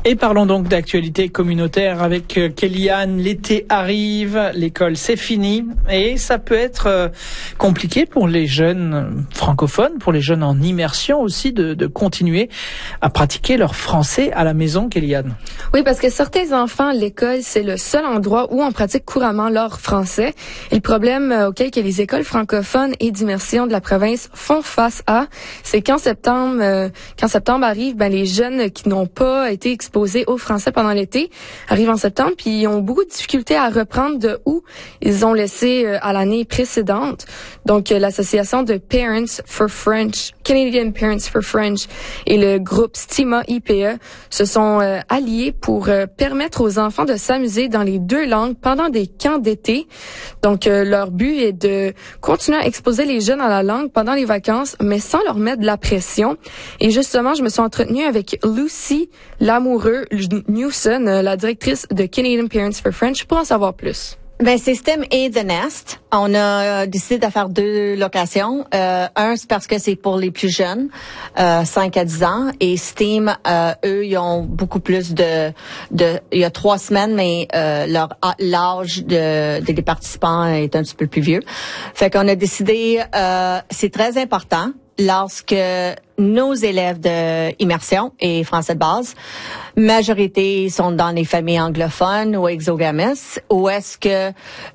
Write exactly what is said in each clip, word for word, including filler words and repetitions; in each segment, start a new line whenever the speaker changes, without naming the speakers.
Et parlons donc d'actualité communautaire avec Kellyanne. L'été arrive, l'école c'est fini et ça peut être euh, compliqué pour les jeunes francophones, pour les jeunes en immersion aussi de, de continuer à pratiquer leur français à la maison, Kellyanne.
Oui, parce que certains enfants, l'école, c'est le seul endroit où on pratique couramment leur français. Et le problème euh, auquel que les écoles francophones et d'immersion de la province font face à, c'est qu'en septembre, euh, quand septembre arrive, ben les jeunes qui n'ont pas été exposés au français pendant l'été arrivent en septembre, puis ils ont beaucoup de difficultés à reprendre de où ils ont laissé euh, à l'année précédente. Donc, euh, l'association de Parents for French, Canadian Parents for French et le groupe Stima I P E se sont euh, alliés pour euh, permettre aux enfants de s'amuser dans les deux langues pendant des camps d'été. Donc, euh, leur but est de continuer à exposer les jeunes à la langue pendant les vacances, mais sans leur mettre de la pression. Et justement, je me suis entretenue avec Lucy Lamoureux Newson, la directrice de Canadian Parents for French, pour en savoir plus.
Ben, c'est STEM et The Nest. On a décidé de faire deux locations. Euh, un, c'est parce que c'est pour les plus jeunes, euh, cinq à dix ans. Et STEAM, euh, eux, ils ont beaucoup plus de... de il y a trois semaines, mais euh, leur l'âge de, de des participants est un petit peu plus vieux. Fait qu'on a décidé... Euh, c'est très important lorsque nos élèves de immersion et français de base, majorité sont dans les familles anglophones ou exogames, où est-ce que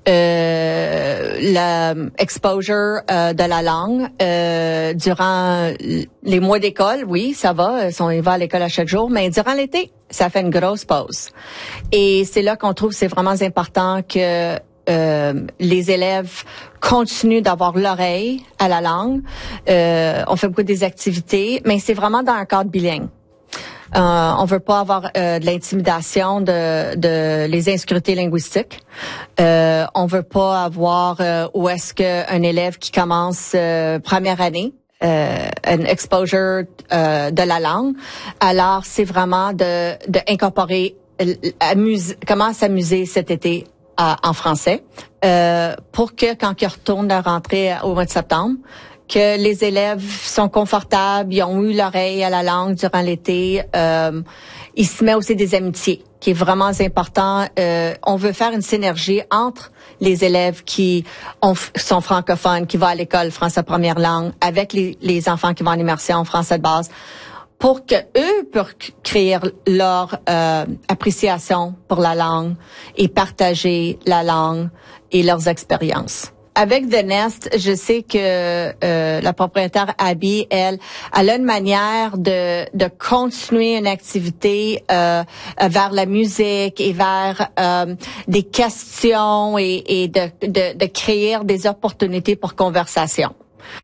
euh, l'exposure euh, de la langue euh, durant les mois d'école, oui, ça va, ils vont à l'école à chaque jour, mais durant l'été, ça fait une grosse pause. Et c'est là qu'on trouve que c'est vraiment important que Euh, les élèves continuent d'avoir l'oreille à la langue. Euh, on fait beaucoup des activités, mais c'est vraiment dans un cadre bilingue. Euh, on veut pas avoir euh, de l'intimidation, de, de les insécurités linguistiques. Euh, on veut pas avoir euh, où est-ce qu'un élève qui commence euh, première année Euh, un exposure euh, de la langue. Alors, c'est vraiment de, de incorporer amuse, comment s'amuser cet été à, en français euh, pour que quand ils retournent de rentrée au mois de septembre, que les élèves sont confortables, ils ont eu l'oreille à la langue durant l'été. Euh, il se met aussi des amitiés, qui est vraiment important. Euh, on veut faire une synergie entre les élèves qui ont, sont francophones, qui vont à l'école français première langue, avec les, les enfants qui vont en immersion français de base, pour que eux puissent créer leur euh, appréciation pour la langue et partager la langue et leurs expériences. Avec The Nest, je sais que euh, la propriétaire Abby, elle, elle a une manière de, de continuer une activité euh, vers la musique et vers euh, des questions et, et de, de, de créer des opportunités pour conversation.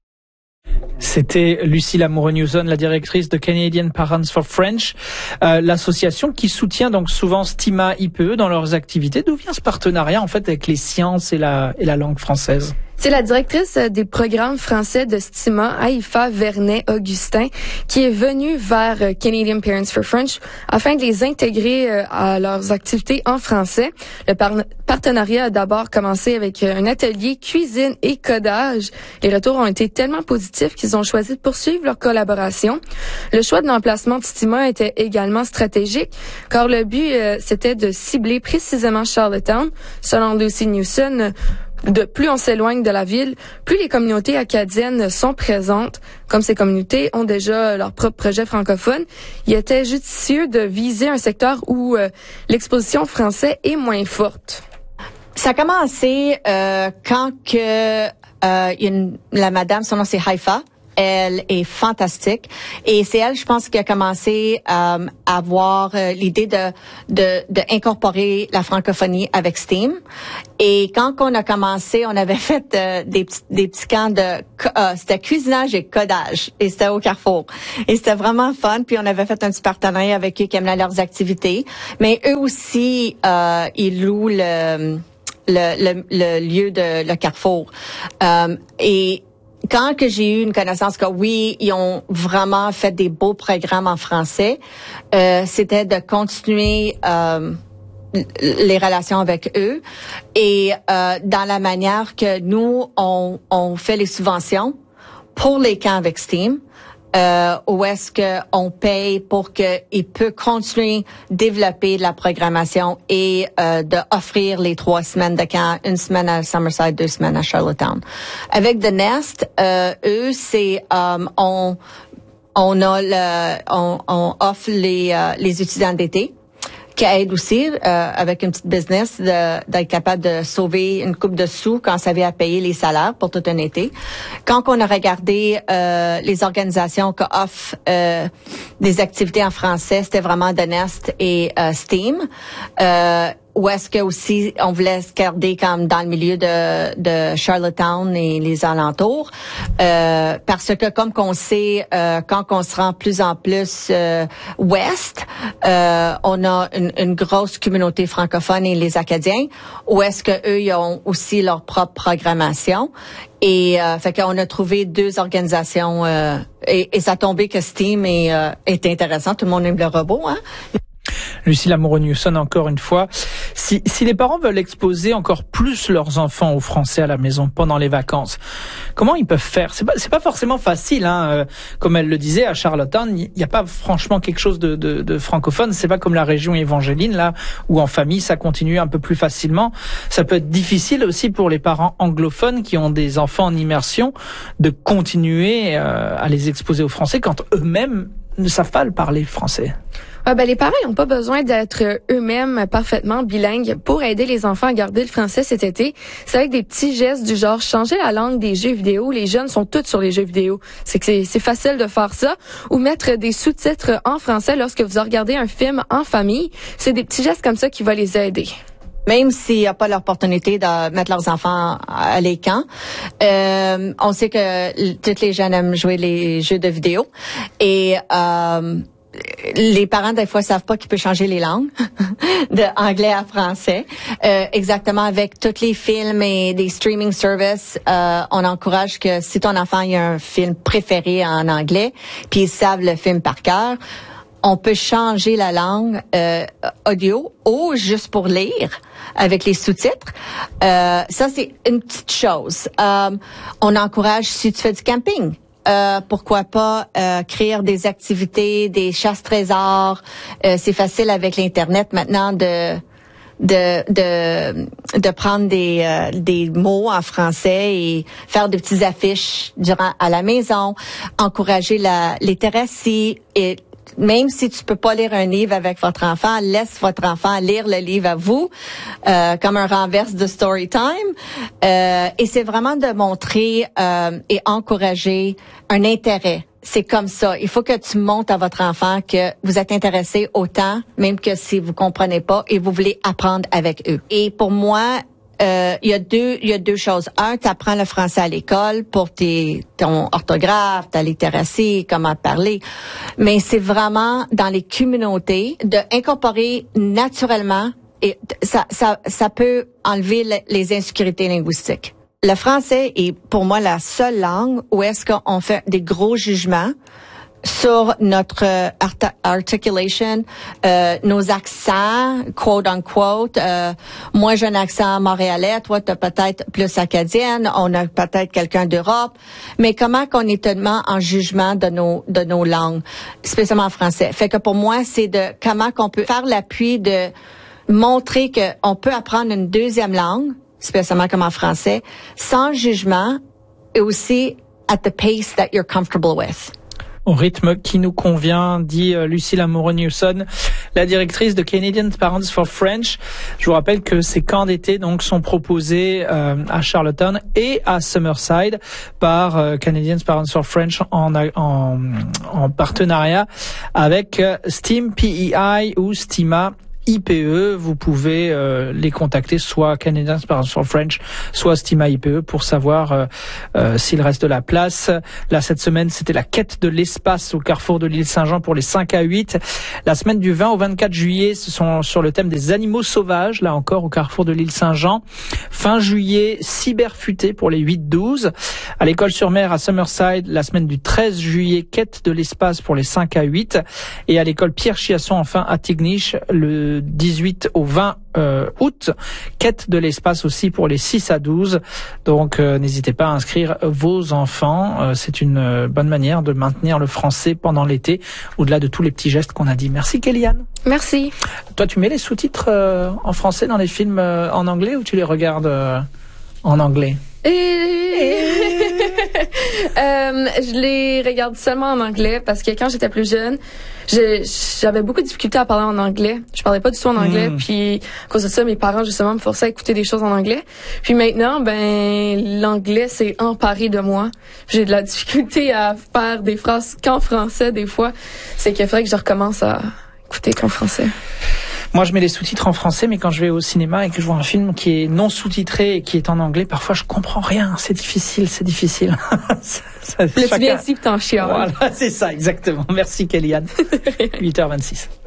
C'était Lucy Lamoureux-Newson, la directrice de Canadian Parents for French, euh, l'association qui soutient donc souvent Stima I P E dans leurs activités. D'où vient ce partenariat en fait avec les sciences et la, et la langue française?
C'est la directrice des programmes français de Stima, Aïfa Vernet-Augustin, qui est venue vers Canadian Parents for French afin de les intégrer à leurs activités en français. Le par- partenariat a d'abord commencé avec un atelier cuisine et codage. Les retours ont été tellement positifs qu'ils ont choisi de poursuivre leur collaboration. Le choix de l'emplacement de Stima était également stratégique, car le but, euh, c'était de cibler précisément Charlottetown. Selon Lucy Newson, de plus on s'éloigne de la ville, plus les communautés acadiennes sont présentes. Comme ces communautés ont déjà leur propre projet francophone, il était judicieux de viser un secteur où euh, l'exposition français est moins forte.
Ça a commencé euh, quand que euh, une, la madame, son nom c'est Haifa. Elle est fantastique et c'est elle, je pense, qui a commencé euh, à avoir euh, l'idée de, de de incorporer la francophonie avec STEAM. Et quand on a commencé, on avait fait euh, des petits des petits camps de euh, c'était cuisinage et codage et c'était au Carrefour et c'était vraiment fun. Puis on avait fait un petit partenariat avec eux qui amenaient leurs activités, mais eux aussi euh, ils louent le le le, le lieu de le Carrefour euh, et quand que j'ai eu une connaissance que oui, ils ont vraiment fait des beaux programmes en français, euh, c'était de continuer euh, les relations avec eux et euh, dans la manière que nous on, on fait les subventions pour les camps avec STEAM. euh, où est-ce qu'on paye pour qu'il peut continuer à développer de la programmation et euh, d'offrir les trois semaines de camp, une semaine à Summerside, deux semaines à Charlottetown. Avec The Nest, euh, eux, c'est euh, on on a le on, on offre les euh, les étudiants d'été, qui aide aussi euh, avec une petite business de, d'être capable de sauver une coupe de sous quand ça vient à payer les salaires pour tout un été. Quand on a regardé euh, les organisations qui offrent euh, des activités en français, c'était vraiment The Nest et euh, STEAM. Euh, Ou est-ce que aussi on voulait se garder comme dans le milieu de, de Charlottetown et les alentours, euh, parce que comme qu'on sait, euh, quand on se rend plus en plus euh, ouest, euh, on a une, une grosse communauté francophone et les Acadiens. Ou est-ce que eux ils ont aussi leur propre programmation? Et euh, fait qu'on a trouvé deux organisations euh, et, et ça a tombé que STEAM est, euh, est intéressant. Tout le monde aime le robot, hein?
Lucie Lamoureux-Newson, encore une fois. Si, si les parents veulent exposer encore plus leurs enfants au français à la maison pendant les vacances, comment ils peuvent faire? C'est pas, c'est pas forcément facile, hein. Euh, comme elle le disait, à Charlottetown, il n'y a pas franchement quelque chose de, de, de francophone. C'est pas comme la région évangéline, là, où en famille, ça continue un peu plus facilement. Ça peut être difficile aussi pour les parents anglophones qui ont des enfants en immersion de continuer euh, à les exposer au français quand eux-mêmes ne savent pas le parler français.
Ah ben, les parents n'ont pas besoin d'être eux-mêmes parfaitement bilingues pour aider les enfants à garder le français cet été. C'est avec des petits gestes du genre changer la langue des jeux vidéo. Les jeunes sont tous sur les jeux vidéo. C'est que c'est, c'est facile de faire ça. Ou mettre des sous-titres en français lorsque vous regardez un film en famille. C'est des petits gestes comme ça qui vont les aider.
Même s'il n'y a pas l'opportunité de mettre leurs enfants à l'écran. Euh, on sait que toutes les jeunes aiment jouer les jeux de vidéo. Et euh, les parents, des fois, savent pas qu'ils peuvent changer les langues de anglais à français. Euh, exactement, avec tous les films et des streaming services, euh, on encourage que si ton enfant il a un film préféré en anglais, puis ils savent le film par cœur, on peut changer la langue euh, audio ou juste pour lire avec les sous-titres. Euh, ça, c'est une petite chose. Euh, on encourage, si tu fais du camping, euh, pourquoi pas euh, créer des activités, des chasses-trésors. Euh, c'est facile avec l'Internet maintenant de de de de prendre des euh, des mots en français et faire des petites affiches durant à la maison. Encourager la littératie et même si tu peux pas lire un livre avec votre enfant, laisse votre enfant lire le livre à vous, euh, comme un renverse de story time. Euh, et c'est vraiment de montrer euh, et encourager un intérêt. C'est comme ça. Il faut que tu montres à votre enfant que vous êtes intéressé autant, même que si vous comprenez pas et vous voulez apprendre avec eux. Et pour moi, Euh, il y a deux, il y a deux choses. Un, tu apprends le français à l'école pour tes, ton orthographe, ta littératie, comment parler. Mais c'est vraiment dans les communautés de incorporer naturellement et ça, ça, ça peut enlever le, les insécurités linguistiques. Le français est pour moi la seule langue où est-ce qu'on fait des gros jugements sur notre euh, art- articulation, euh, nos accents, quote unquote. Euh, moi, j'ai un accent montréalais, toi, tu as peut-être plus acadienne, on a peut-être quelqu'un d'Europe. Mais comment qu'on est tellement en jugement de nos de nos langues, spécialement en français. Fait que pour moi, c'est de comment qu'on peut faire l'appui de montrer qu'on peut apprendre une deuxième langue, spécialement comme en français, sans jugement et aussi at the pace that you're comfortable with.
Au rythme qui nous convient, dit euh, Lucie Lamoureux-Newson, la directrice de Canadian Parents for French. Je vous rappelle que ces camps d'été donc sont proposés euh, à Charlottetown et à Summerside par euh, Canadian Parents for French en, en, en partenariat avec euh, STEAM P E I ou STEAMA I P E. Vous pouvez euh, les contacter, soit Canadian Parents for French, soit STEAMA I P E, pour savoir euh, euh, s'il reste de la place. Là, cette semaine, c'était la quête de l'espace au carrefour de l'île Saint-Jean pour les cinq à huit. La semaine du vingt au vingt-quatre juillet, ce sont sur le thème des animaux sauvages, là encore au carrefour de l'île Saint-Jean. Fin juillet, cyberfuté pour les huit douze. À l'école sur mer à Summerside, la semaine du treize juillet, quête de l'espace pour les cinq à huit. Et à l'école Pierre Chiasson, enfin, à Tignish, le dix-huit au vingt euh, août. Quête de l'espace aussi pour les six à douze. Donc euh, n'hésitez pas à inscrire vos enfants. Euh, c'est une euh, bonne manière de maintenir le français pendant l'été, au-delà de tous les petits gestes qu'on a dit. Merci Kéliane.
Merci.
Toi, tu mets les sous-titres euh, en français dans les films euh, en anglais ou tu les regardes euh, en anglais?
Et... euh, je les regarde seulement en anglais parce que quand j'étais plus jeune, je, j'avais beaucoup de difficultés à parler en anglais. Je parlais pas du tout en anglais. Mm. Puis à cause de ça, mes parents justement me forçaient à écouter des choses en anglais. Puis maintenant, ben l'anglais s'est emparé de moi. J'ai de la difficulté à faire des phrases qu'en français des fois. C'est qu'il faudrait que je recommence à écouter qu'en français.
Moi, je mets les sous-titres en français, mais quand je vais au cinéma et que je vois un film qui est non sous-titré et qui est en anglais, parfois je comprends rien. C'est difficile, c'est difficile. ça, ça,
Le chacun... tu viens ici, t'en chiales.
Voilà, c'est ça, exactement. Merci, Kéliane. huit heures vingt-six.